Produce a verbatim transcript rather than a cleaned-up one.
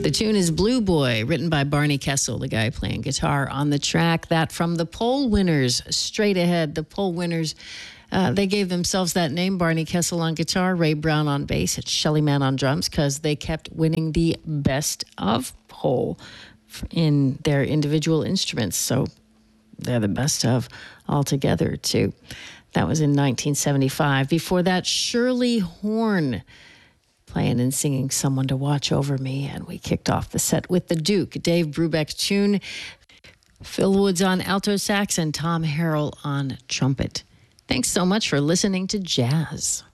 The tune is Blue Boy, written by Barney Kessel, the guy playing guitar on the track. That from the Poll Winners, straight ahead. The Poll Winners, uh, they gave themselves that name, Barney Kessel on guitar, Ray Brown on bass, and Shelly Manne on drums, because they kept winning the best of Poll in their individual instruments. So they're the best of altogether, too. That was in nineteen seventy-five. Before that, Shirley Horn playing and singing Someone to Watch Over Me. And we kicked off the set with the Duke, Dave Brubeck tune, Phil Woods on alto sax, and Tom Harrell on trumpet. Thanks so much for listening to Jazz.